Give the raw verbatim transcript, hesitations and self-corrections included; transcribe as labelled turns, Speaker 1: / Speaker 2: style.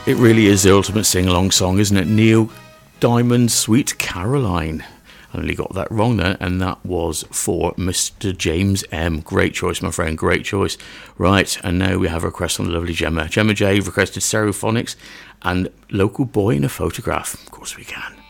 Speaker 1: It really is the ultimate sing-along song, isn't it? Neil Diamond's Sweet Caroline. I only got that wrong there, and that was for Mister James M. Great choice, my friend, great choice. Right, and now we have a request from the lovely Gemma. Gemma J requested Stereophonics and Local Boy in a Photograph. Of course we can.